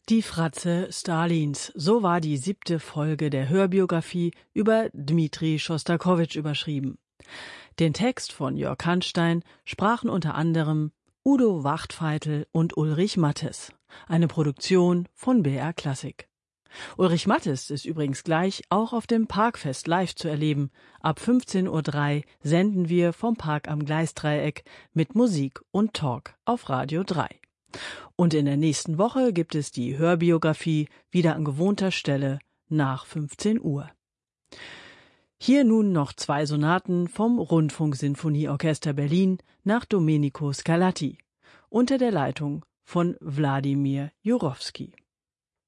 Die Fratze Stalins, so war die 7. Folge der Hörbiografie über Dmitri Schostakowitsch überschrieben. Den Text von Jörg Hanstein sprachen unter anderem Udo Wachtfeitel und Ulrich Mattes. Eine Produktion von BR Klassik. Ulrich Mattes ist übrigens gleich auch auf dem Parkfest live zu erleben. Ab 15:03 Uhr senden wir vom Park am Gleisdreieck mit Musik und Talk auf Radio 3. Und in der nächsten Woche gibt es die Hörbiografie wieder an gewohnter Stelle nach 15 Uhr. Hier nun noch 2 Sonaten vom Rundfunksinfonieorchester Berlin nach Domenico Scarlatti unter der Leitung von Wladimir Jurowski.